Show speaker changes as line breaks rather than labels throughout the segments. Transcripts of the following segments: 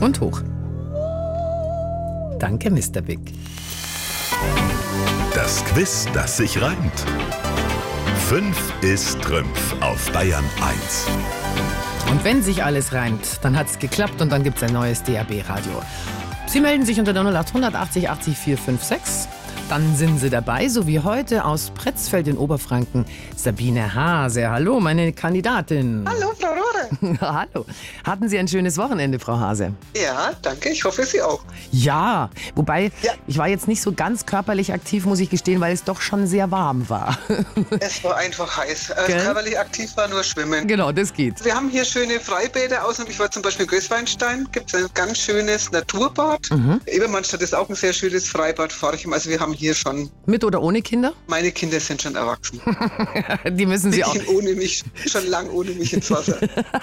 Und hoch. Danke, Mr. Big.
Das Quiz, das sich reimt. 5 ist Trümpf auf Bayern 1.
Und wenn sich alles reimt, dann hat's geklappt und dann gibt's ein neues DAB-Radio. Sie melden sich unter der 0800 80 80 456. Dann sind Sie dabei, so wie heute aus Pretzfeld in Oberfranken, Sabine Hase. Hallo, meine Kandidatin.
Hallo, Frau Rohre.
Hallo. Hatten Sie ein schönes Wochenende, Frau Hase?
Ja, danke. Ich hoffe, Sie auch.
Ja, wobei,
Ja.
ich war jetzt nicht so ganz körperlich aktiv, muss ich gestehen, weil es doch schon sehr warm war.
Es war einfach heiß.
Gell?
Körperlich aktiv war nur Schwimmen.
Genau, das geht.
Wir haben hier schöne Freibäder außen. Ich war zum Beispiel in Gößweinstein. Gibt es ein ganz schönes Naturbad. Ebermannstadt ist auch ein sehr schönes Freibad, Forchheim. Also wir haben hier schon,
Mit oder ohne Kinder?
meine Kinder sind schon erwachsen.
Die müssen Sie
Die
auch.
gehen ohne mich, schon lang ohne mich ins Wasser.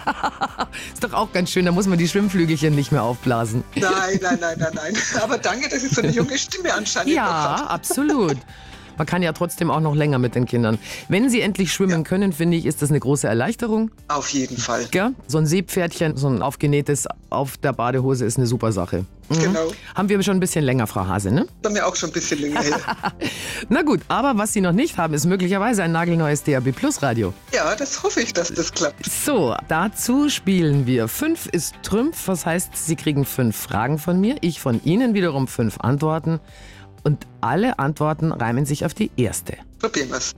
Ist doch auch ganz schön, da muss man die Schwimmflügelchen nicht mehr aufblasen.
Nein. Aber danke, dass ich so eine junge Stimme anscheinend noch
Ja,
habe.
absolut. Man kann ja trotzdem auch noch länger mit den Kindern. Wenn sie endlich schwimmen können, finde ich, ist das eine große Erleichterung.
Auf jeden Fall.
Gell? So ein Seepferdchen, so ein aufgenähtes auf der Badehose ist eine super Sache.
Genau.
Haben wir schon ein bisschen länger, Frau Hase, ne?
Bei mir auch schon ein bisschen länger her.
Na gut, aber was Sie noch nicht haben, ist möglicherweise ein nagelneues DAB Plus Radio.
Ja, das hoffe ich, dass das klappt.
So, dazu spielen wir 5 ist Trümpf, was heißt, Sie kriegen 5 Fragen von mir, ich von Ihnen wiederum 5 Antworten und alle Antworten reimen sich auf die erste.
Probieren wir's.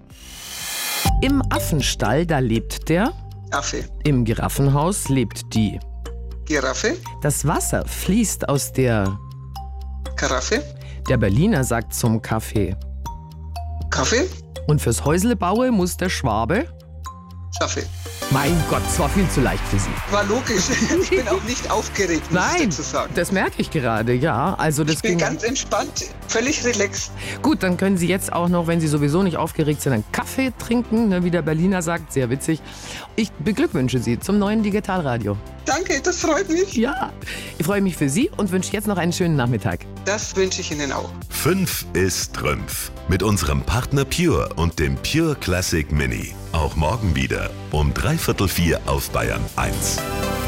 Im Affenstall, da lebt der,
Affe.
im Giraffenhaus lebt die.
Giraffe.
Das Wasser fließt aus der,
Karaffe.
der Berliner sagt zum Kaffee.
Kaffee.
Und fürs Häuslebaue muss der Schwabe.
Schaffe.
Mein Gott, es war viel zu leicht für Sie.
War logisch. Ich bin auch nicht aufgeregt, muss ich
Nein,
dazu sagen.
das merke ich gerade, ja. Also das
Ich bin
ging
ganz entspannt, völlig relaxed.
gut, dann können Sie jetzt auch noch, wenn Sie sowieso nicht aufgeregt sind, einen Kaffee trinken, ne, wie der Berliner sagt, sehr witzig. Ich beglückwünsche Sie zum neuen Digitalradio.
Danke, das freut mich.
Ja, ich freue mich für Sie und wünsche jetzt noch einen schönen Nachmittag.
Das wünsche ich Ihnen auch.
5 ist Trümpf. Mit unserem Partner Pure und dem Pure Classic Mini. Auch morgen wieder um 3/4 auf Bayern 1.